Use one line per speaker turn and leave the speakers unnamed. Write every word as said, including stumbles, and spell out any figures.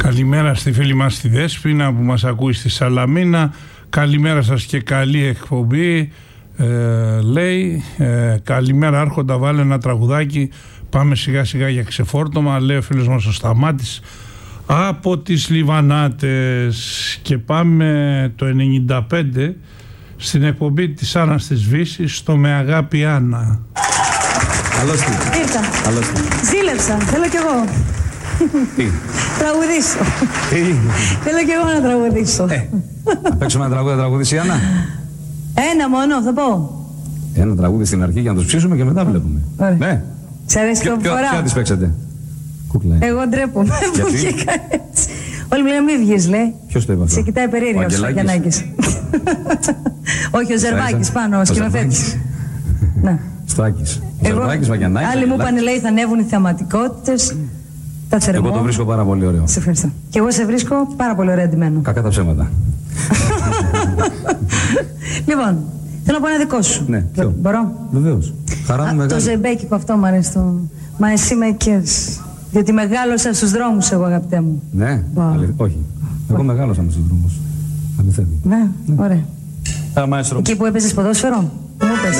Καλημέρα στη φίλη μας τη Δέσποινα που μας ακούει στη Σαλαμίνα. Καλημέρα σας και καλή εκπομπή. Ε, λέει ε, καλημέρα Άρχοντα, βάλε ένα τραγουδάκι, πάμε σιγά σιγά για ξεφόρτωμα, λέει ο φίλος μας ο Σταμάτης από τις Λιβανάτες. Και πάμε το ενενήντα πέντε στην εκπομπή της Άννας της Βύσσης, στο Με Αγάπη Άννα.
Καλώς την.
Ήρθα.
Καλώς την.
Ζήλεψα. Θέλω κι εγώ.
Τι.
Τραγουδήσω.
Τι.
Θέλω κι εγώ να τραγουδήσω.
Ε, να παίξουμε ένα τραγούδι, να τραγουδήσει η Άννα.
Ένα μόνο, θα πω.
Ένα τραγούδι στην αρχή για να το ψήσουμε και μετά βλέπουμε.
Ωραία.
Ναι.
Σ' αρέσει
Ποιο,
το
ποιο,
φορά.
ποιο της παίξατε. Κούκλα.
Εγώ ντρέπομαι που
Γιατί?
βγήκα έτσι. Όλοι μου λένε μη βγεις, λέει.
Ποιος το είπε αυτό.
Σε κοιτάει περίεργα ο Σφαγιανάκης. Όχι, ο Ζερβάκης πάνω, ο σκηνοθέτης. Ναι.
Στράκης.
Εγώ,
Ζερβάκης, Βαγιανάκης.
άλλοι μου είπαν, λέει, θα ανέβουν οι θεαματικότητες. Τα θερμό.
Εγώ το βρίσκω πάρα πολύ ωραίο.
Σε ευχαριστώ. Και εγώ σε βρίσκω πάρα πολύ ωραία ντυμένο.
Κακά τα ψέματα.
Λοιπόν, θέλω να πω ένα δικό σου.
Ναι, ποιο?
Μπορώ.
Βεβαίως. Χαρά μου
Α,
μεγάλη.
το ζεμπέκικο αυτό μου αρέσει. Το... Μα εσύ με καίς. Διότι μεγάλωσα στους δρόμους εγώ, αγαπητέ μου.
Ναι,
Wow.
αληθ... όχι. Εγώ μεγάλωσα με στους δρόμους. Αληθεύει.
Ναι, ωραία.
Α, μαέστρο.
Εκεί που έπαιζες ποδόσφαιρο, μου είπες.